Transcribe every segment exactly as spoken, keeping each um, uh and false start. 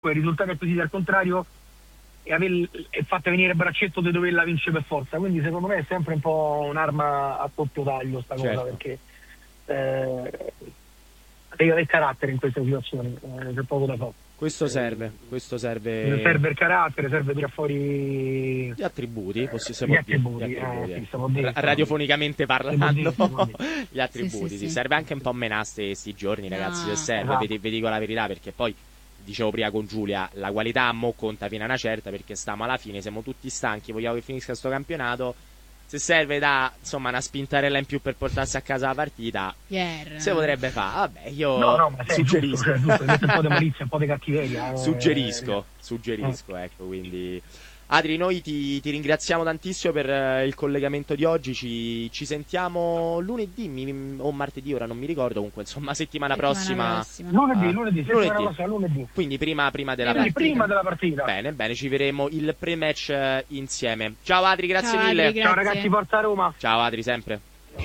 il risultato acquisiti al contrario e, aver, e fatta venire il braccetto di doverla vincere per forza, quindi secondo me è sempre un po' un'arma a doppio taglio sta Certo. cosa, perché eh, devi avere carattere in queste situazioni, eh, c'è poco da fare. Questo serve, questo serve. Serve il carattere, serve tirare fuori Gli attributi, possi- si gli può attributi, dire, gli attributi, eh, eh. sì, si può dire, Ra- radiofonicamente parlando, si può dire, si può dire. gli attributi, Sì, sì, sì, sì. serve anche un po' menaste sti giorni, No. ragazzi, se serve, Esatto. vi, vi dico la verità, perché poi, dicevo prima con Giulia, la qualità mo conta fino a una certa, perché stiamo alla fine, siamo tutti stanchi, vogliamo che finisca sto campionato, se serve da, insomma, una spintarella in più per portarsi a casa la partita, Pier. si potrebbe fare, vabbè, io No, no, ma sei suggerisco, giusto, cioè, giusto, metti un po' di malizia, un po' di cattiveria. eh. suggerisco, suggerisco, ecco, quindi... Adri, noi ti, ti ringraziamo tantissimo per eh, il collegamento di oggi, ci, ci sentiamo lunedì mi- o martedì, ora non mi ricordo, comunque insomma settimana, Settimana prossima, prossima. Lunedì, Ah, lunedì, settimana lunedì. prossima, lunedì. Quindi prima, prima della Prima- partita. Prima della partita. Bene, bene, ci vedremo il pre-match eh, insieme. Ciao Adri, grazie Ciao, mille. Adri, Ciao grazie. ragazzi, forza Roma. Ciao Adri, sempre.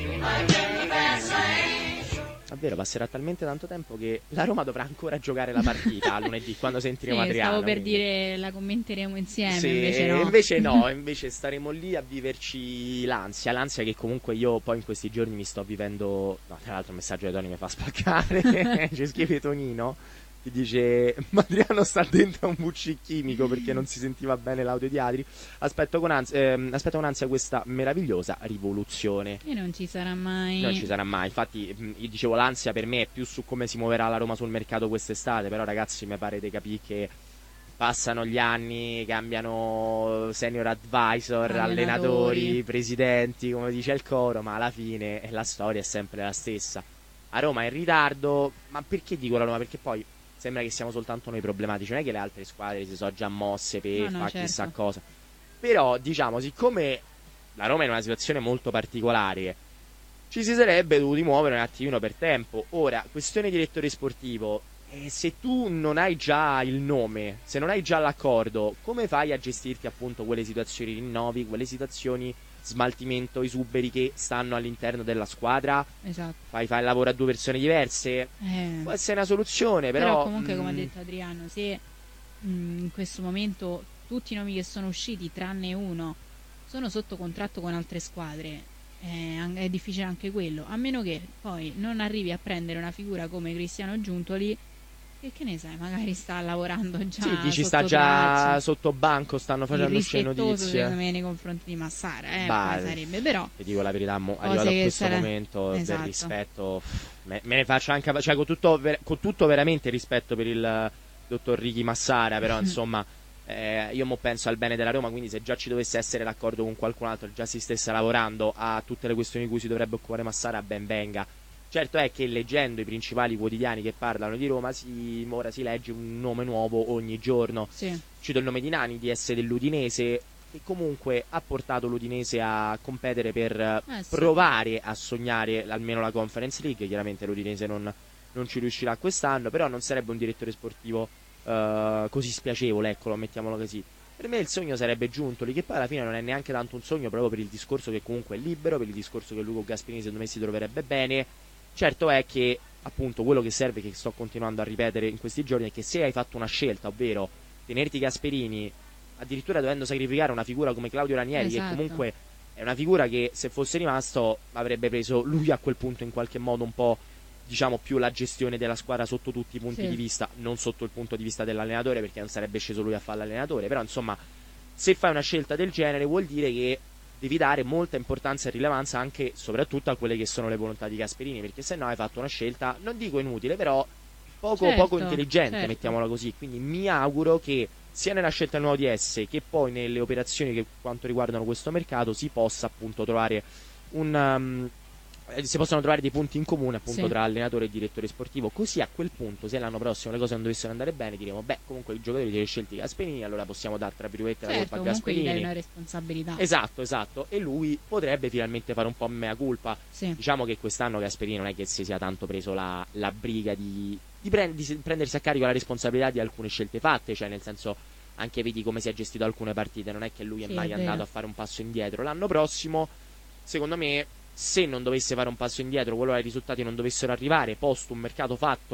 Davvero, passerà talmente tanto tempo che la Roma dovrà ancora giocare la partita lunedì quando sentiremo Sì, Adriano. stavo per quindi- dire la commenteremo insieme, Sì, invece no. invece no, invece staremo lì a viverci l'ansia, l'ansia che comunque io poi in questi giorni mi sto vivendo. No, tra l'altro il messaggio di Tony mi fa spaccare. Ci scrive Tonino che dice: ma Adriano sta dentro a un V C chimico perché non si sentiva bene l'audio di Adri. Aspetto con ansia, ehm, aspetta con ansia questa meravigliosa rivoluzione. E non ci sarà mai. Non ci sarà mai, infatti mh, io dicevo l'ansia per me è più su come si muoverà la Roma sul mercato quest'estate, però ragazzi mi pare di capire che passano gli anni, cambiano senior advisor, Allenatori. allenatori, presidenti, come dice il coro, ma alla fine la storia è sempre la stessa. A Roma è in ritardo, ma perché dico la Roma? Perché poi sembra che siamo soltanto noi problematici, non è che le altre squadre si sono già mosse per No, no, fare certo. chissà cosa. Però diciamo, siccome la Roma è in una situazione molto particolare, ci si sarebbe dovuti muovere un attimino per tempo. Ora, questione direttore sportivo, eh, se tu non hai già il nome, se non hai già l'accordo, come fai a gestirti appunto quelle situazioni rinnovi, quelle situazioni smaltimento, esuberi che stanno all'interno della squadra? Esatto. Fai, fai il lavoro a due persone diverse? Eh. Può essere una soluzione, però... Però comunque, come ha mm, detto Adriano, se mh, in questo momento tutti i nomi che sono usciti, tranne uno, sono sotto contratto con altre squadre, è, an- è difficile anche quello. A meno che poi non arrivi a prendere una figura come Cristiano Giuntoli, che che ne sai, magari sta lavorando già. Sì, dici sotto sta già traccia. sotto banco, stanno facendo uscire Irrispettoso notizie. secondo me nei confronti di Massara, eh, Bah, poi sarebbe, però ti dico la verità, mo, cose arrivato a che questo sarà- momento Esatto. del rispetto, me, me ne faccio anche, cioè con tutto, ver- con tutto veramente rispetto per il eh, dottor Ricky Massara, però insomma eh, io mo penso al bene della Roma, quindi se già ci dovesse essere l'accordo con qualcun altro, già si stesse lavorando a tutte le questioni di cui si dovrebbe occupare Massara, ben venga. Certo è che leggendo i principali quotidiani che parlano di Roma, si, ora si legge un nome nuovo ogni giorno. sì. Cito il nome di Nani, di essere dell'Udinese, che comunque ha portato l'Udinese a competere per eh, Eh, sì. provare a sognare almeno la Conference League. Chiaramente l'Udinese non, non ci riuscirà quest'anno, però non sarebbe un direttore sportivo eh, così spiacevole, ecco, mettiamolo così. Per me il sogno sarebbe Giuntoli, che poi alla fine non è neanche tanto un sogno, proprio per il discorso che comunque è libero, per il discorso che Luca Gasperini secondo me si troverebbe bene. Certo è che appunto quello che serve, che sto continuando a ripetere in questi giorni, è che se hai fatto una scelta, ovvero tenerti Gasperini, addirittura dovendo sacrificare una figura come Claudio Ranieri, Esatto. che comunque è una figura che se fosse rimasto avrebbe preso lui a quel punto in qualche modo un po', diciamo, più la gestione della squadra sotto tutti i punti Sì. di vista, non sotto il punto di vista dell'allenatore, perché non sarebbe sceso lui a fare l'allenatore, però insomma se fai una scelta del genere vuol dire che devi dare molta importanza e rilevanza anche soprattutto a quelle che sono le volontà di Gasperini, perché se no hai fatto una scelta, non dico inutile, però poco, Certo, poco intelligente, certo. mettiamola così. Quindi mi auguro che sia nella scelta del nuovo D S che poi nelle operazioni che quanto riguardano questo mercato si possa appunto trovare un um, eh, si possono trovare dei punti in comune appunto Sì. tra allenatore e direttore sportivo, così a quel punto se l'anno prossimo le cose non dovessero andare bene diremo beh comunque i giocatori li hai scelti Gasperini, allora possiamo dare tra virgolette la Certo, colpa a comunque gli dai Gasperini. una responsabilità. Esatto, esatto, e lui potrebbe finalmente fare un po' mea culpa. Sì. Diciamo che quest'anno Gasperini non è che si sia tanto preso la, la briga di, di, prend- di prendersi a carico la responsabilità di alcune scelte fatte, cioè nel senso anche vedi come si è gestito alcune partite, non è che lui è Sì, mai è andato vero. a fare un passo indietro. L'anno prossimo, secondo me, se non dovesse fare un passo indietro, qualora i risultati non dovessero arrivare, posto un mercato fatto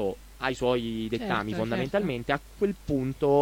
ha i suoi dettami Certo, fondamentalmente, a quel punto